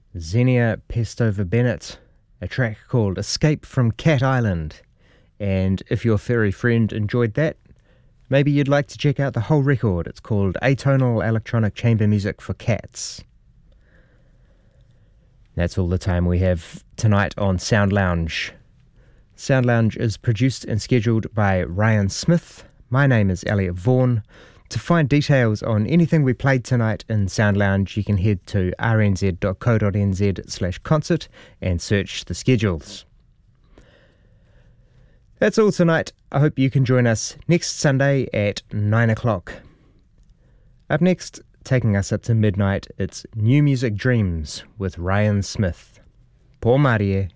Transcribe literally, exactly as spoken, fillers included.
Xenia Pestova Bennett, a track called Escape from Cat Island. And if your furry friend enjoyed that, maybe you'd like to check out the whole record. It's called Atonal Electronic Chamber Music for Cats. That's all the time we have tonight on Sound Lounge. Sound Lounge is produced and scheduled by Ryan Smith. My name is Elliot Vaughan. To find details on anything we played tonight in Sound Lounge, you can head to r n z dot co dot n z slash concert and search the schedules. That's all tonight. I hope you can join us next Sunday at nine o'clock. Up next, taking us up to midnight, it's New Music Dreams with Ryan Smith. Paul Marie.